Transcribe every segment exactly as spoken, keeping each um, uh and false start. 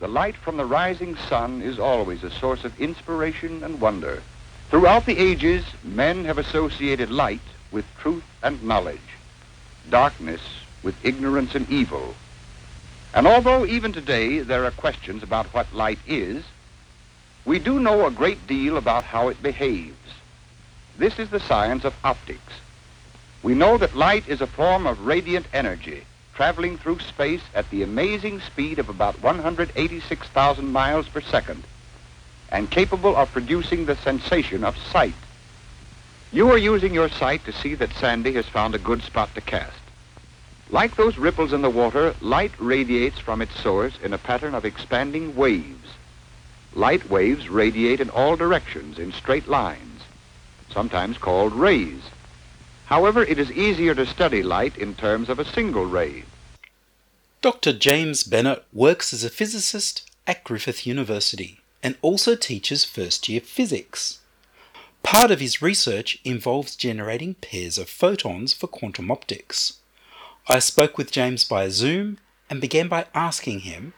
the light from the rising sun is always a source of inspiration and wonder. Throughout the ages, men have associated light with truth and knowledge, darkness with ignorance and evil. And although even today there are questions about what light is, we do know a great deal about how it behaves. This is the science of optics. We know that light is a form of radiant energy traveling through space at the amazing speed of about one hundred eighty-six thousand miles per second and capable of producing the sensation of sight. You are using your sight to see that Sandy has found a good spot to cast. Like those ripples in the water, light radiates from its source in a pattern of expanding waves. Light waves radiate in all directions in straight lines, sometimes called rays. However, it is easier to study light in terms of a single ray. Doctor James Bennett works as a physicist at Griffith University and also teaches first-year physics. Part of his research involves generating pairs of photons for quantum optics. I spoke with James by Zoom and began by asking him,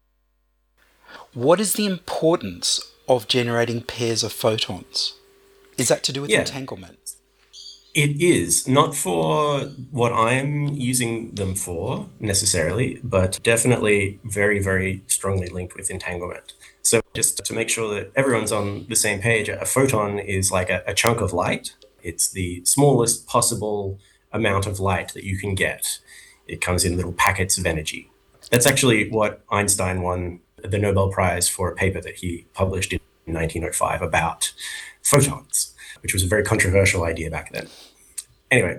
what is the importance of generating pairs of photons? Is that to do with yeah, entanglement? It is, not for what I'm using them for necessarily, but definitely very, very strongly linked with entanglement. So just to make sure that everyone's on the same page, a photon is like a, a chunk of light. It's the smallest possible amount of light that you can get. It comes in little packets of energy. That's actually what Einstein won the Nobel Prize for a paper that he published in nineteen oh five about photons, which was a very controversial idea back then. Anyway,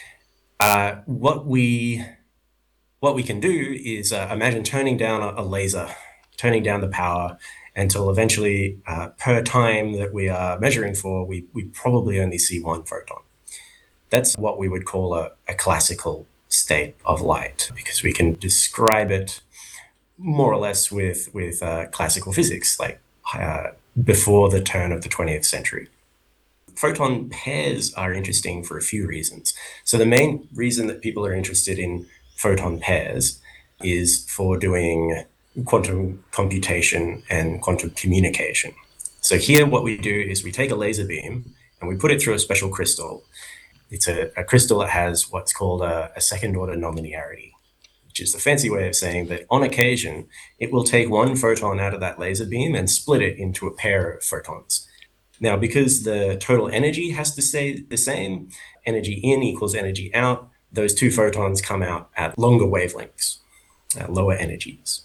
uh, what we what we can do is uh, imagine turning down a, a laser, turning down the power until eventually, uh, per time that we are measuring for, we, we probably only see one photon. That's what we would call a, a classical state of light, because we can describe it more or less with, with uh, classical physics, like uh, before the turn of the twentieth century. Photon pairs are interesting for a few reasons. So the main reason that people are interested in photon pairs is for doing quantum computation and quantum communication. So here what we do is we take a laser beam and we put it through a special crystal. It's a, a crystal that has what's called a, a second order nonlinearity, which is the fancy way of saying that on occasion, it will take one photon out of that laser beam and split it into a pair of photons. Now, because the total energy has to stay the same, energy in equals energy out, those two photons come out at longer wavelengths, at lower energies.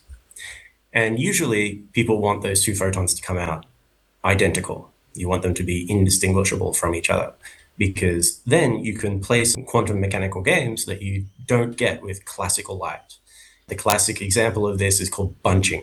And usually people want those two photons to come out identical. You want them to be indistinguishable from each other, because then you can play some quantum mechanical games that you don't get with classical light. The classic example of this is called bunching.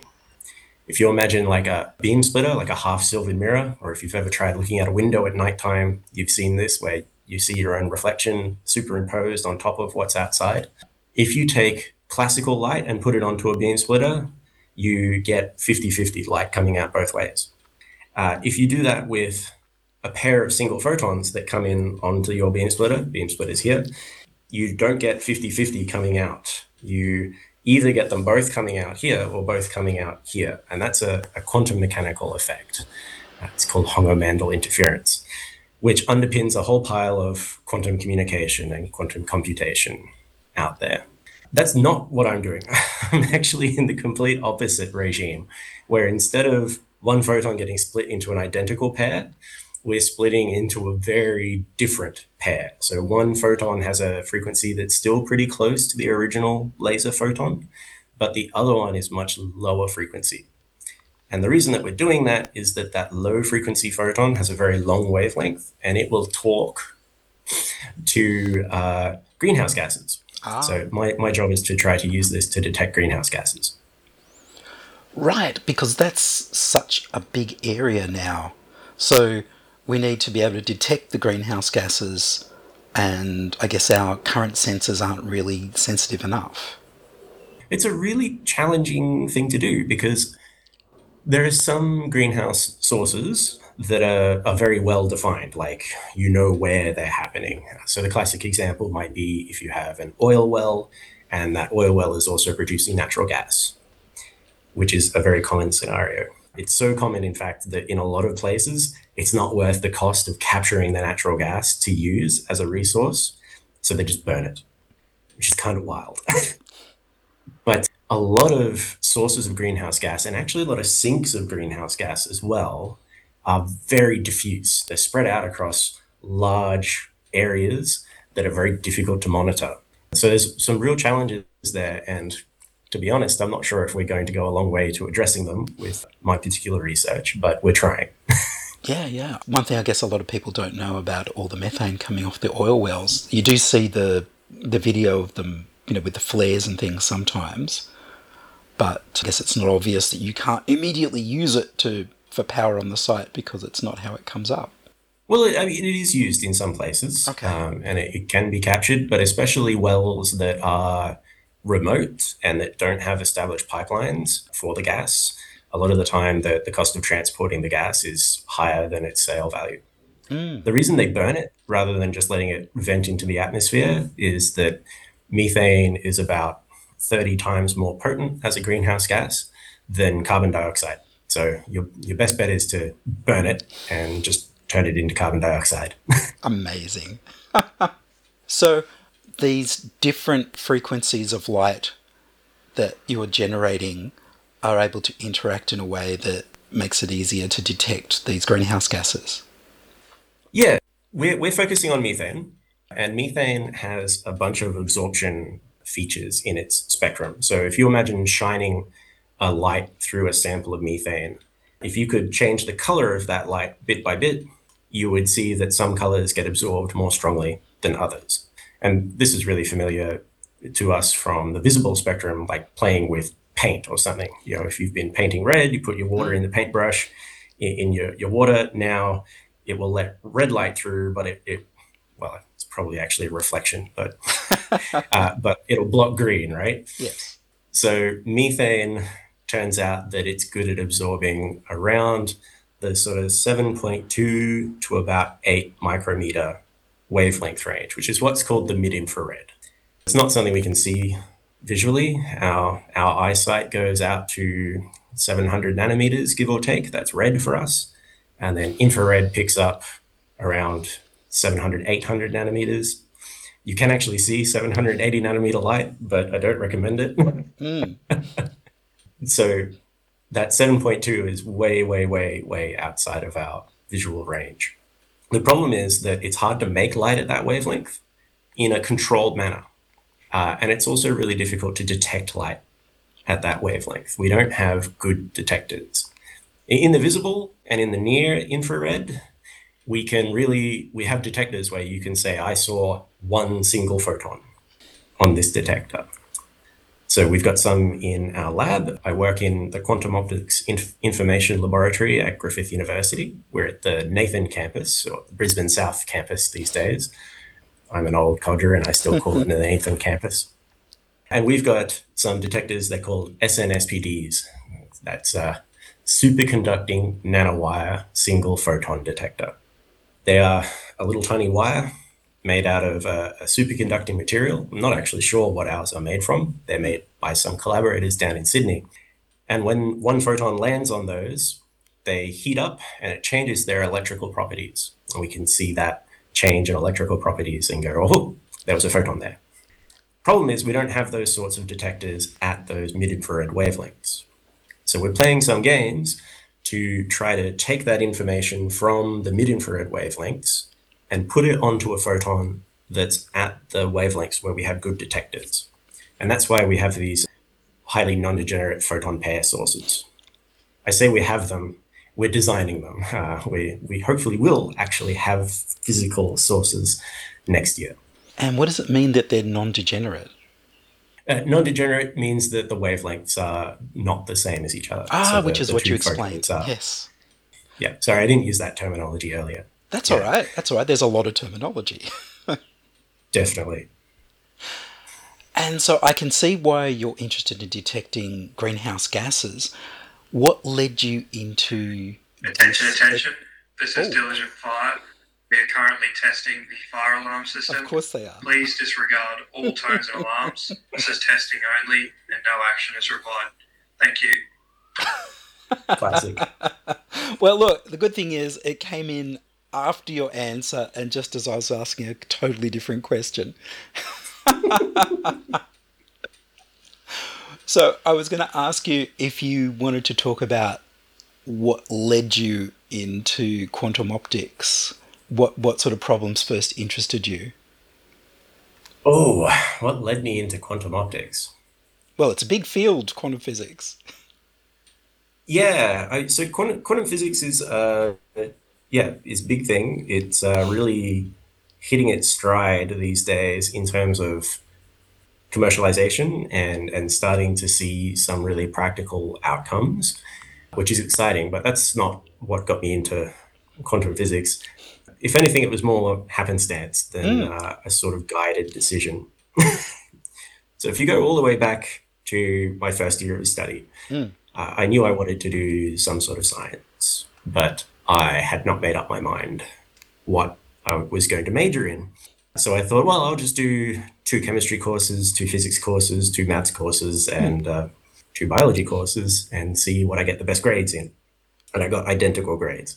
If you imagine like a beam splitter, like a half-silvered mirror, or if you've ever tried looking out a window at nighttime, you've seen this where you see your own reflection superimposed on top of what's outside. If you take classical light and put it onto a beam splitter, you get fifty-fifty light coming out both ways. Uh, if you do that with a pair of single photons that come in onto your beam splitter, beam splitters here, you don't get fifty-fifty coming out. You either get them both coming out here or both coming out here. And that's a, a quantum mechanical effect. Uh, it's called Hongo-Mandel interference, which underpins a whole pile of quantum communication and quantum computation out there. That's not what I'm doing. I'm actually in the complete opposite regime, where instead of one photon getting split into an identical pair, we're splitting into a very different pair. So one photon has a frequency that's still pretty close to the original laser photon, but the other one is much lower frequency. And the reason that we're doing that is that that low frequency photon has a very long wavelength, and it will talk to uh, greenhouse gases. Ah. So my, my job is to try to use this to detect greenhouse gases. Right, because that's such a big area now. So we need to be able to detect the greenhouse gases, and I guess our current sensors aren't really sensitive enough. It's a really challenging thing to do, because there are some greenhouse sources that are, are very well defined, like you know where they're happening. So the classic example might be if you have an oil well, and that oil well is also producing natural gas. which is a very common scenario. It's so common, in fact, that in a lot of places, it's not worth the cost of capturing the natural gas to use as a resource, so they just burn it, which is kind of wild. But a lot of sources of greenhouse gas, and actually a lot of sinks of greenhouse gas as well, are very diffuse. They're spread out across large areas that are very difficult to monitor. So there's some real challenges there, and to be honest, I'm not sure if we're going to go a long way to addressing them with my particular research, but we're trying. Yeah, yeah. One thing I guess a lot of people don't know about all the methane coming off the oil wells, you do see the the video of them, you know, with the flares and things sometimes, but I guess it's not obvious that you can't immediately use it to for power on the site because it's not how it comes up. Well, I mean, it is used in some places, Okay. um, and it, it can be captured, but especially wells that are remote and that don't have established pipelines for the gas, a lot of the time the, the cost of transporting the gas is higher than its sale value. Mm. The reason they burn it rather than just letting it vent into the atmosphere is that methane is about thirty times more potent as a greenhouse gas than carbon dioxide. So your your best bet is to burn it and just turn it into carbon dioxide. Amazing. So these different frequencies of light that you're generating are able to interact in a way that makes it easier to detect these greenhouse gases. Yeah, we're, we're focusing on methane, and methane has a bunch of absorption features in its spectrum. So if you imagine shining a light through a sample of methane, if you could change the color of that light bit by bit, you would see that some colors get absorbed more strongly than others. And this is really familiar to us from the visible spectrum, like playing with paint or something. You know, if you've been painting red, you put your water in the paintbrush in, in your, your water. Now it will let red light through, but it, it well, it's probably actually a reflection, but uh, but it'll block green, right? Yes. So methane turns out that it's good at absorbing around the sort of seven point two to about eight micrometer wavelength range, which is what's called the mid-infrared. It's not something we can see visually. Our, our eyesight goes out to seven hundred nanometers, give or take. That's red for us. And then infrared picks up around seven hundred, eight hundred nanometers. You can actually see seven hundred eighty nanometer light, but I don't recommend it. Mm. So that seven point two is way, way, way, way outside of our visual range. The problem is that it's hard to make light at that wavelength in a controlled manner. Uh, and it's also really difficult to detect light at that wavelength. We don't have good detectors. In the visible and in the near infrared, we can really, we have detectors where you can say, I saw one single photon on this detector. So we've got some in our lab. I work in the Quantum Optics Inf- Information Laboratory at Griffith University. We're at the Nathan campus, or the Brisbane South campus these days. I'm an old codger and I still call it the Nathan campus. And we've got some detectors they're called S N S P Ds. That's a superconducting nanowire single photon detector. They are a little tiny wire made out of a, a superconducting material. I'm not actually sure what ours are made from. They're made by some collaborators down in Sydney. And when one photon lands on those, they heat up and it changes their electrical properties. And we can see that change in electrical properties and go, oh, there was a photon there. Problem is we don't have those sorts of detectors at those mid-infrared wavelengths. So we're playing some games to try to take that information from the mid-infrared wavelengths and put it onto a photon that's at the wavelengths where we have good detectors. And that's why we have these highly non-degenerate photon pair sources. I say we have them, we're designing them. Uh, we, we hopefully will actually have physical sources next year. And what does it mean that they're non-degenerate? Uh, non-degenerate means that the wavelengths are not the same as each other. Ah, So the- which is the what you two explained. photons are- Yes. Yeah, sorry, I didn't use that terminology earlier. That's Yeah. all right. That's all right. There's a lot of terminology. Definitely. And so I can see why you're interested in detecting greenhouse gases. What led you into Attention, this? attention. This is Oh. Diligent Fire. We are currently testing the fire alarm system. Of course they are. Please disregard all tones and alarms. This is testing only and no action is required. Thank you. Classic. Well, look, the good thing is it came in after your answer and just as I was asking a totally different question. So I was going to ask you if you wanted to talk about what led you into quantum optics. What what sort of problems first interested you? Oh, what led me into quantum optics? Well, it's a big field, quantum physics. Yeah, I, so quantum, quantum physics is, uh, yeah, is a big thing. It's uh, really hitting its stride these days in terms of commercialization and and starting to see some really practical outcomes, which is exciting. But that's not what got me into quantum physics. If anything, it was more happenstance than Mm. uh, a sort of guided decision. So if you go all the way back to my first year of study, Mm. uh, I knew I wanted to do some sort of science, but I had not made up my mind what I was going to major in. So I thought, well, I'll just do two chemistry courses, two physics courses, two maths courses, Mm. and uh, two biology courses and see what I get the best grades in. And I got identical grades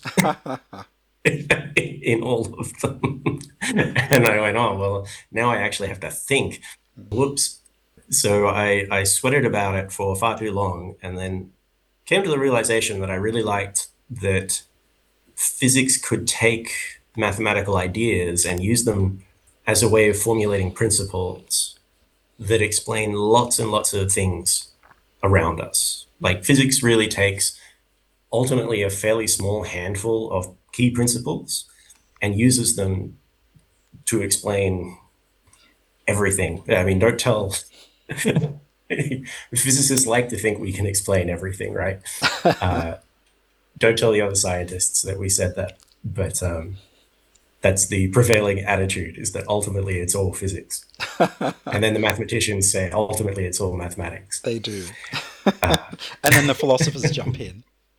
in all of them. And I went, oh, well, now I actually have to think. Whoops. So I, I sweated about it for far too long and then came to the realization that I really liked that physics could take mathematical ideas and use them as a way of formulating principles that explain lots and lots of things around us. Like physics really takes ultimately a fairly small handful of key principles and uses them to explain everything. I mean, don't tell physicists like to think we can explain everything, right? Uh, don't tell the other scientists that we said that, but um, that's the prevailing attitude, is that ultimately it's all physics. And then the mathematicians say ultimately it's all mathematics. They do. And then the philosophers jump in.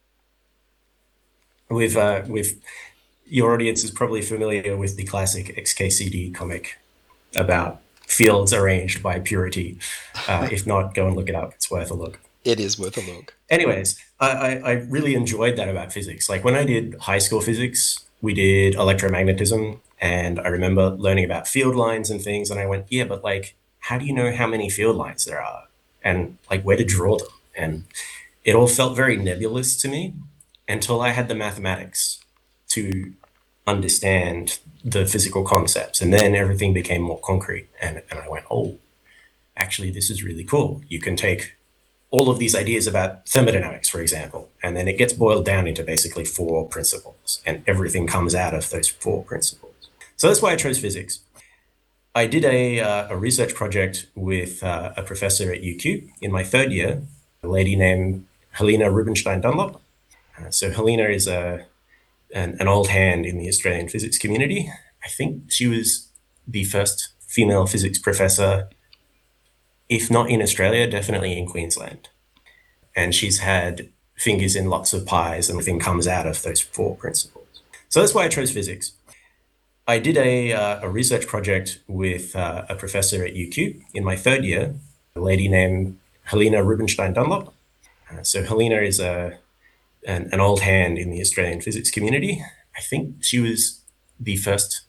With uh, with your audience is probably familiar with the classic X K C D comic about fields arranged by purity. Uh, if not, go and look it up. It's worth a look. It is worth a look. Anyways, I, I, I really enjoyed that about physics. Like when I did high school physics, we did electromagnetism, and I remember learning about field lines and things. And I went, yeah, but like, how do you know how many field lines there are, and like where to draw them? And it all felt very nebulous to me until I had the mathematics to understand the physical concepts, and then everything became more concrete. And, and I went, oh, actually, this is really cool. You can take all of these ideas about thermodynamics, for example, and then it gets boiled down into basically four principles, and everything comes out of those four principles. So that's why I chose physics. I did a, uh, a research project with uh, a professor at U Q in my third year, a lady named Helena Rubinstein Dunlop. Uh, so Helena is a an, an old hand in the Australian physics community. I think she was the first female physics professor, if not in Australia, definitely in Queensland. And she's had fingers in lots of pies, and everything comes out of those four principles. So that's why I chose physics. I did a, uh, a research project with uh, a professor at U Q in my third year, a lady named Helena Rubinstein Dunlop. Uh, so Helena is a an, an old hand in the Australian physics community. I think she was the first